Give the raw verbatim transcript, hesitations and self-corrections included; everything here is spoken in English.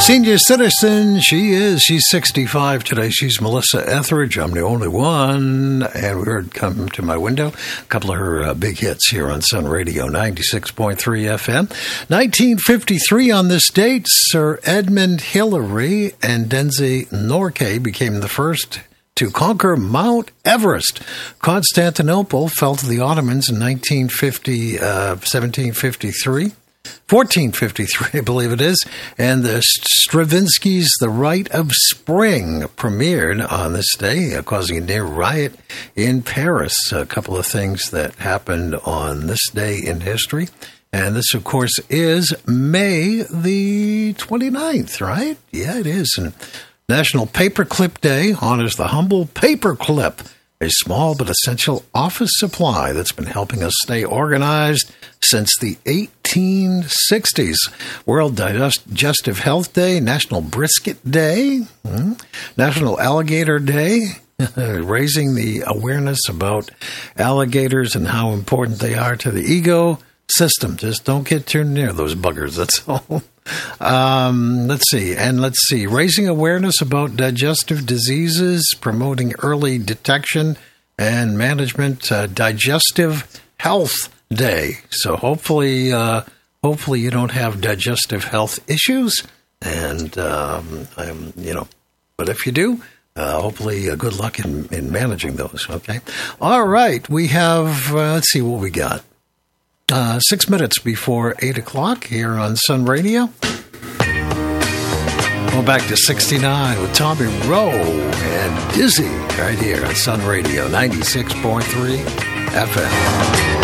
Senior citizen, she is. She's sixty-five today. She's Melissa Etheridge. I'm the only one. And we heard Come to My Window. A couple of her uh, big hits here on Sun Radio, ninety-six point three F M. nineteen fifty-three on this date, Sir Edmund Hillary and Tenzing Norgay became the first to conquer Mount Everest. Constantinople fell to the Ottomans in nineteen fifty, uh, seventeen fifty-three. fourteen fifty-three, I believe it is, and the Stravinsky's The Rite of Spring premiered on this day, uh, causing a near riot in Paris. A couple of things that happened on this day in history. And this, of course, is May the twenty-ninth, right? Yeah, it is. And National Paperclip Day honors the humble paperclip, a small but essential office supply that's been helping us stay organized since the eighteen sixties. World Digestive Health Day, National Brisket Day, hmm, National Alligator Day, raising the awareness about alligators and how important they are to the ecosystem. Just don't get too near those buggers, that's all. Um, let's see, and let's see, raising awareness about digestive diseases, promoting early detection and management, uh, Digestive Health Day. So hopefully, uh, hopefully you don't have digestive health issues, and um, I'm, you know, but if you do, uh, hopefully, uh, good luck in, in managing those. Okay, all right, we have. Uh, let's see what we got. Uh, six minutes before eight o'clock here on Sun Radio. Go back to sixty-nine with Tommy Rowe and Dizzy right here on Sun Radio, ninety-six point three F M.